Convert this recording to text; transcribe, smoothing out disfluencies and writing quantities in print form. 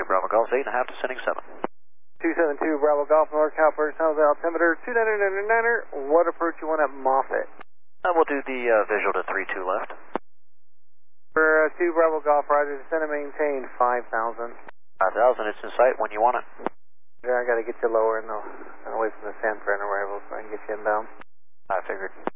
Bravo Golf, 8.5, descending 7. 272 Bravo Golf, NorCal, first house altimeter, 2999er. What approach you want at Moffett? We'll do the visual to 32 left. For 2 Bravo Golf, Roger, descend and maintain 5,000. 5,000, it's in sight when you want it. Yeah, I gotta get you lower and away from the San Fran arrival so I can get you inbound. I figured.